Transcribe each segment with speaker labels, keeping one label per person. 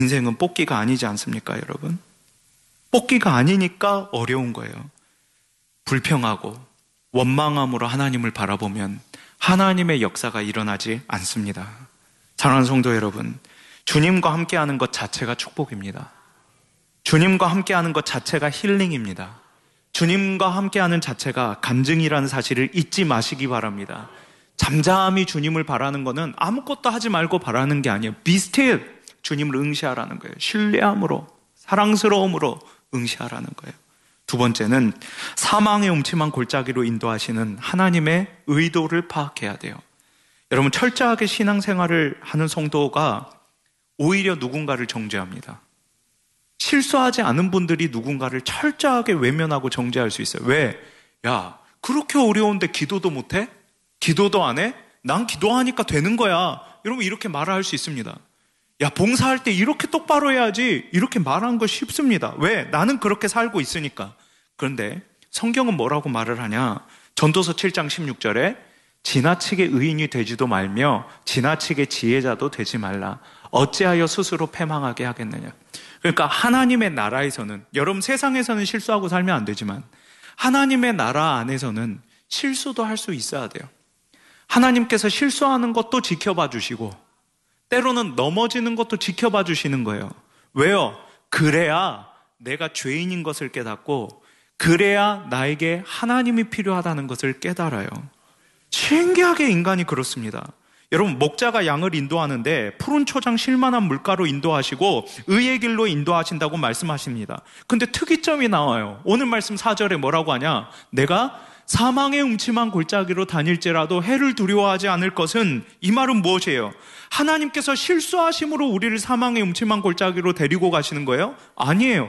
Speaker 1: 인생은 뽑기가 아니지 않습니까, 여러분? 뽑기가 아니니까 어려운 거예요. 불평하고 원망함으로 하나님을 바라보면 하나님의 역사가 일어나지 않습니다. 사랑하는 성도 여러분, 주님과 함께하는 것 자체가 축복입니다. 주님과 함께하는 것 자체가 힐링입니다. 주님과 함께하는 자체가 간증이라는 사실을 잊지 마시기 바랍니다. 잠잠히 주님을 바라는 것은 아무것도 하지 말고 바라는 게 아니에요. Be still. 주님을 응시하라는 거예요. 신뢰함으로, 사랑스러움으로 응시하라는 거예요. 두 번째는 사망의 음침한 골짜기로 인도하시는 하나님의 의도를 파악해야 돼요. 여러분, 철저하게 신앙생활을 하는 성도가 오히려 누군가를 정죄합니다. 실수하지 않은 분들이 누군가를 철저하게 외면하고 정죄할 수 있어요. 왜? 야, 그렇게 어려운데 기도도 못해? 기도도 안 해? 난 기도하니까 되는 거야. 여러분, 이렇게 말할 수 있습니다. 야, 봉사할 때 이렇게 똑바로 해야지. 이렇게 말하는 거 쉽습니다. 왜? 나는 그렇게 살고 있으니까. 그런데 성경은 뭐라고 말을 하냐? 전도서 7장 16절에 지나치게 의인이 되지도 말며 지나치게 지혜자도 되지 말라. 어찌하여 스스로 패망하게 하겠느냐. 그러니까 하나님의 나라에서는, 여러분 세상에서는 실수하고 살면 안 되지만 하나님의 나라 안에서는 실수도 할 수 있어야 돼요. 하나님께서 실수하는 것도 지켜봐 주시고 때로는 넘어지는 것도 지켜봐 주시는 거예요. 왜요? 그래야 내가 죄인인 것을 깨닫고 그래야 나에게 하나님이 필요하다는 것을 깨달아요. 신기하게 인간이 그렇습니다. 여러분, 목자가 양을 인도하는데 푸른 초장 쉴만한 물가로 인도하시고 의의 길로 인도하신다고 말씀하십니다. 근데 특이점이 나와요. 오늘 말씀 4절에 뭐라고 하냐? 내가 사망의 음침한 골짜기로 다닐지라도 해를 두려워하지 않을 것은, 이 말은 무엇이에요? 하나님께서 실수하심으로 우리를 사망의 음침한 골짜기로 데리고 가시는 거예요? 아니에요.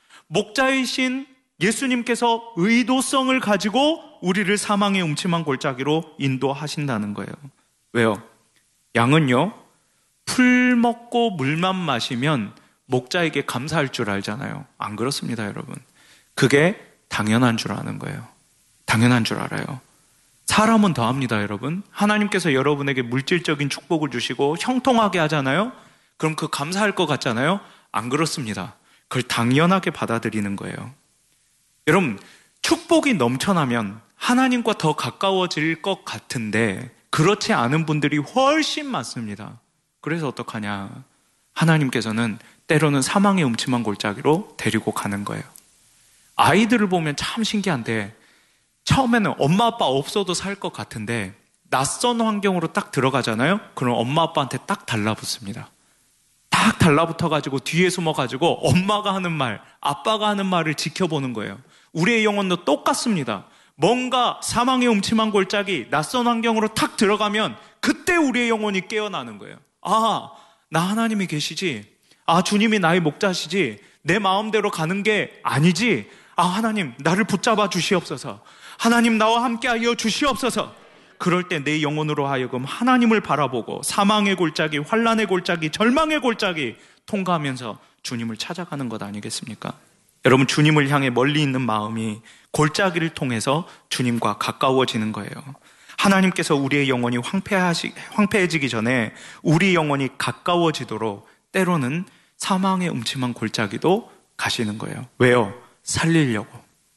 Speaker 1: 목자이신 예수님께서 의도성을 가지고 우리를 사망의 음침한 골짜기로 인도하신다는 거예요. 왜요? 양은요, 풀 먹고 물만 마시면 목자에게 감사할 줄 알잖아요. 안 그렇습니다, 여러분. 그게 당연한 줄 아는 거예요. 당연한 줄 알아요. 사람은 더 합니다, 여러분. 하나님께서 여러분에게 물질적인 축복을 주시고 형통하게 하잖아요. 그럼 그 감사할 것 같잖아요. 안 그렇습니다. 그걸 당연하게 받아들이는 거예요. 여러분, 축복이 넘쳐나면 하나님과 더 가까워질 것 같은데 그렇지 않은 분들이 훨씬 많습니다. 그래서 어떡하냐? 하나님께서는 때로는 사망의 음침한 골짜기로 데리고 가는 거예요. 아이들을 보면 참 신기한데 처음에는 엄마 아빠 없어도 살 것 같은데 낯선 환경으로 딱 들어가잖아요. 그럼 엄마 아빠한테 딱 달라붙습니다. 딱 달라붙어가지고 뒤에 숨어가지고 엄마가 하는 말, 아빠가 하는 말을 지켜보는 거예요. 우리의 영혼도 똑같습니다. 뭔가 사망의 음침한 골짜기, 낯선 환경으로 탁 들어가면 그때 우리의 영혼이 깨어나는 거예요. 아, 나 하나님이 계시지. 아, 주님이 나의 목자시지. 내 마음대로 가는 게 아니지. 아, 하나님 나를 붙잡아 주시옵소서. 하나님 나와 함께하여 주시옵소서. 그럴 때 내 영혼으로 하여금 하나님을 바라보고 사망의 골짜기, 환난의 골짜기, 절망의 골짜기 통과하면서 주님을 찾아가는 것 아니겠습니까? 여러분, 주님을 향해 멀리 있는 마음이 골짜기를 통해서 주님과 가까워지는 거예요. 하나님께서 우리의 영혼이 황폐해지기 전에 우리 영혼이 가까워지도록 때로는 사망의 음침한 골짜기도 가시는 거예요. 왜요? 살리려고.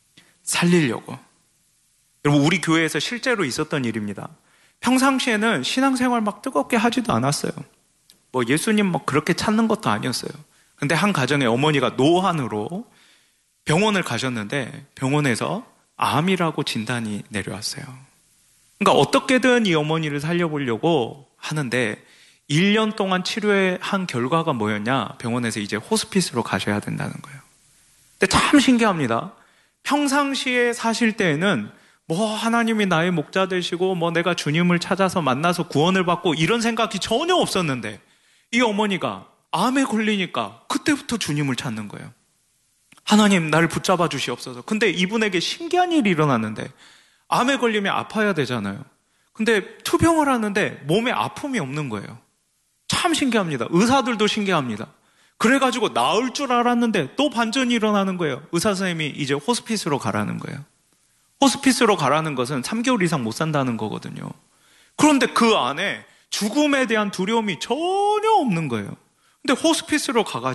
Speaker 1: 여러분, 우리 교회에서 실제로 있었던 일입니다. 평상시에는 신앙생활 막 뜨겁게 하지도 않았어요. 뭐 예수님 막 그렇게 찾는 것도 아니었어요. 근데 한 가정의 어머니가 노환으로 병원을 가셨는데 병원에서 암이라고 진단이 내려왔어요. 그러니까 어떻게든 이 어머니를 살려보려고 하는데 1년 동안 치료한 결과가 뭐였냐? 병원에서 이제 호스피스로 가셔야 된다는 거예요. 근데 참 신기합니다. 평상시에 사실 때에는 뭐 하나님이 나의 목자 되시고 뭐 내가 주님을 찾아서 만나서 구원을 받고 이런 생각이 전혀 없었는데 이 어머니가 암에 걸리니까 그때부터 주님을 찾는 거예요. 하나님 나를 붙잡아 주시옵소서. 근데 이분에게 신기한 일이 일어났는데 암에 걸리면 아파야 되잖아요. 근데 투병을 하는데 몸에 아픔이 없는 거예요. 참 신기합니다. 의사들도 신기합니다. 그래가지고 나을 줄 알았는데 또 반전이 일어나는 거예요. 의사 선생님이 이제 호스피스로 가라는 거예요. 호스피스로 가라는 것은 3개월 이상 못 산다는 거거든요. 그런데 그 안에 죽음에 대한 두려움이 전혀 없는 거예요. 근데 호스피스로 가가지고